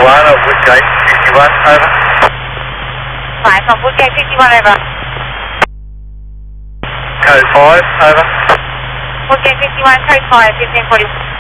1 of Woodgate 51, over. 5 from Woodgate 51, over. Code 5, over. Woodgate 51, code 5, 1540.